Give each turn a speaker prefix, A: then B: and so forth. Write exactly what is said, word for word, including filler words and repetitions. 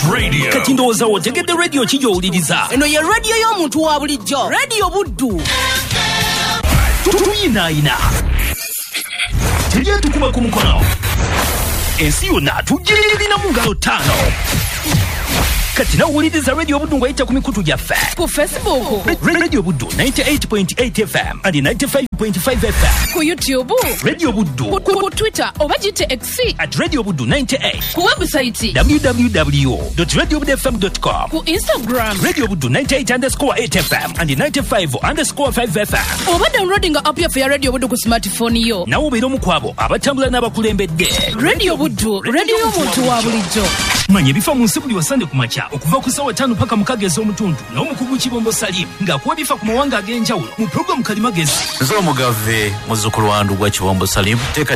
A: Radio.
B: Kati ndowooza otegedde radio ki gy'owuliriza.
C: Eno ye radio y'omuntu wa bulijjo. Radio Buddu.
B: Tuyinaayina. Tegyetukuba ku mukono. Ensi yonna tugirina mu ngalo ttaano. Kati nawuliriza Radio Buddu ng'ayita ku mikutu gyaffe.
C: Ku Facebook.
B: Radio Buddu ninety-eight point eight F M and ninety-five point five F M.
C: Ku YouTube.
B: Radio Buddu.
C: Ku, ku, ku Twitter oba gite X.
B: At Radio Buddu ninety-eight.
C: Ku website.
B: w w w dot radio buddu f m dot com.
C: Ku Instagram.
B: Radio Buddu ninety-eight underscore eight F M and ninety-five underscore five F M.
C: Oba downloading app yaffe ya Radio Buddu ku smartphone yo.
B: Nawo beera omu ku abo abatambula n'abakulembedde.
C: Radio Buddu, radio y'omuntu wa bulijjo.
B: Manya ebifa mu nsi buli wasande ku makya okuva ku ssaawa ttaano paka mukaaga ez'omutundu n'omukugu Kibombo Salim ng'akuwa ebifa ku mawanga ag'enjawulo mu pulogulaamu Kalimagezi.
D: Nze omugave muzzukulu wandu gwa Kibombo Salim.